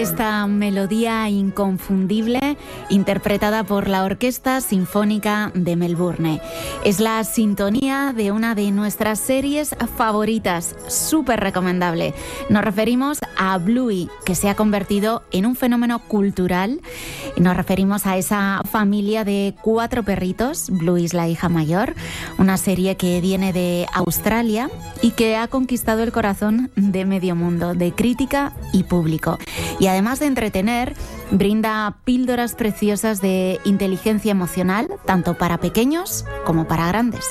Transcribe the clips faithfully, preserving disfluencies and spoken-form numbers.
esta melodía inconfundible interpretada por la Orquesta Sinfónica de Melbourne. Es la sintonía de una de nuestras series favoritas, súper recomendable. Nos referimos a Bluey, que se ha convertido en un fenómeno cultural. Nos referimos a esa familia de cuatro perritos. Bluey es la hija mayor, una serie que viene de Australia y que ha conquistado el corazón de medio mundo, de crítica y público. Y además de entretener, brinda píldoras preciosas de inteligencia emocional, tanto para pequeños como para grandes.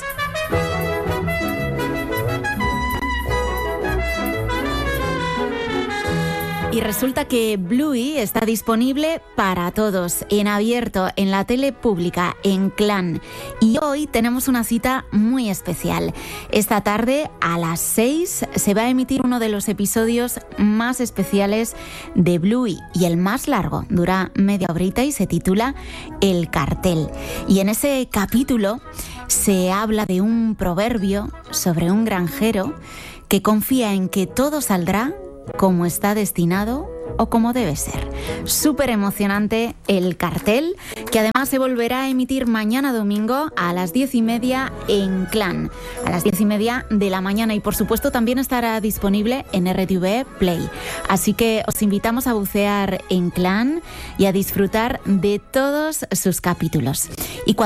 Y resulta que Bluey está disponible para todos, en abierto, en la tele pública, en Clan. Y hoy tenemos una cita muy especial. Esta tarde, a las seis, se va a emitir uno de los episodios más especiales de Bluey, y el más largo, dura media horita y se titula El Cartel. Y en ese capítulo se habla de un proverbio sobre un granjero que confía en que todo saldrá como está destinado o como debe ser. Súper emocionante El Cartel, que además se volverá a emitir mañana domingo a las diez y media en Clan, a las diez y media de la mañana, y por supuesto también estará disponible en R T V Play. Así que os invitamos a bucear en Clan y a disfrutar de todos sus capítulos. Y